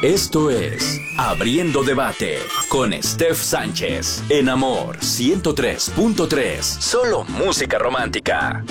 Esto es Abriendo Debate con Steph Sánchez en Amor 103.3. Solo música romántica.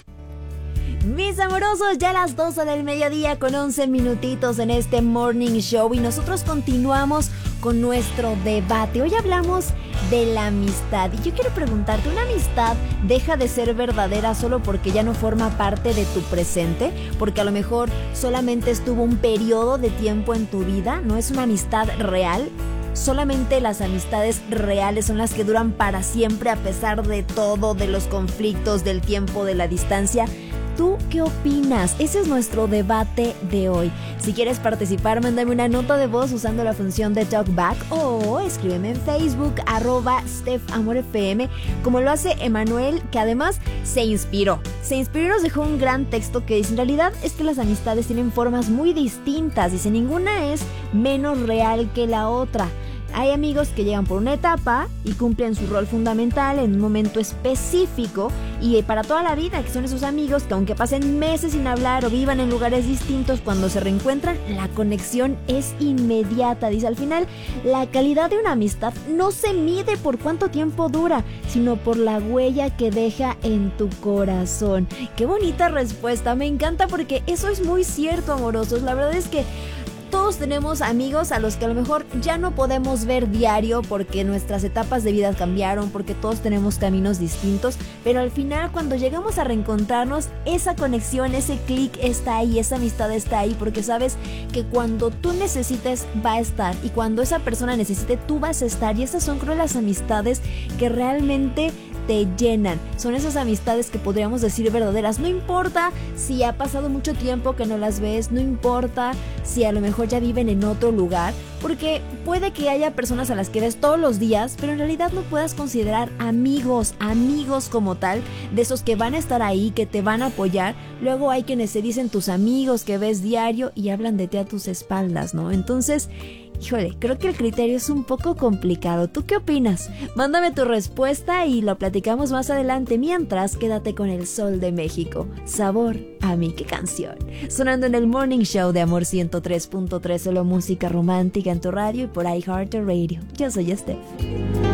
Mis amorosos, ya las 12 del mediodía con 11 minutitos en este Morning Show y nosotros continuamos con nuestro debate. Hoy hablamos de la amistad y yo quiero preguntarte, ¿una amistad deja de ser verdadera solo porque ya no forma parte de tu presente? Porque a lo mejor solamente estuvo un periodo de tiempo en tu vida, ¿no es una amistad real? Solamente las amistades reales son las que duran para siempre a pesar de todo, de los conflictos, del tiempo, de la distancia. ¿Tú qué opinas? Ese es nuestro debate de hoy. Si quieres participar, mándame una nota de voz usando la función de TalkBack o escríbeme en Facebook @StephAmorFM, como lo hace Emanuel, que además se inspiró y nos dejó un gran texto que dice: en realidad es que las amistades tienen formas muy distintas, dice, ninguna es menos real que la otra. Hay amigos que llegan por una etapa y cumplen su rol fundamental en un momento específico y para toda la vida, que son esos amigos que aunque pasen meses sin hablar o vivan en lugares distintos, cuando se reencuentran, la conexión es inmediata. Dice, al final, la calidad de una amistad no se mide por cuánto tiempo dura, sino por la huella que deja en tu corazón. Qué bonita respuesta, me encanta porque eso es muy cierto, amorosos. La verdad es que todos tenemos amigos a los que a lo mejor ya no podemos ver diario porque nuestras etapas de vida cambiaron, porque todos tenemos caminos distintos, pero al final cuando llegamos a reencontrarnos, esa conexión, ese clic está ahí, esa amistad está ahí, porque sabes que cuando tú necesites va a estar y cuando esa persona necesite tú vas a estar, y esas son, creo, las amistades que realmente te llenan. Son esas amistades que podríamos decir verdaderas. No importa si ha pasado mucho tiempo que no las ves, no importa si a lo mejor ya viven en otro lugar, porque puede que haya personas a las que ves todos los días, pero en realidad no puedas considerar amigos como tal, de esos que van a estar ahí, que te van a apoyar. Luego hay quienes se dicen tus amigos que ves diario y hablan de ti a tus espaldas, ¿no? Entonces, híjole, creo que el criterio es un poco complicado. ¿Tú qué opinas? Mándame tu respuesta y lo platicamos más adelante. Mientras, quédate con El Sol de México. Sabor a mí, qué canción. Sonando en el Morning Show de Amor 103.3, solo música romántica en tu radio y por iHeartRadio. Yo soy Steph.